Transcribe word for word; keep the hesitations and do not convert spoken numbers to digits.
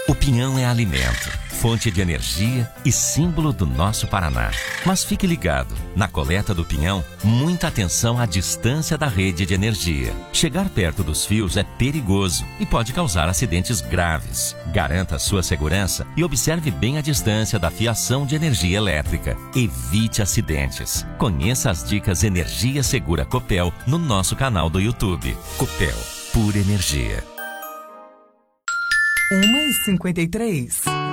O pinhão é alimento, fonte de energia e símbolo do nosso Paraná. Mas fique ligado, na coleta do pinhão, muita atenção à distância da rede de energia. Chegar perto dos fios é perigoso e pode causar acidentes graves. Garanta sua segurança e observe bem a distância da fiação de energia elétrica. Evite acidentes. Conheça as dicas Energia Segura Copel no nosso canal do YouTube. Copel, pura energia. uma e cinquenta e três.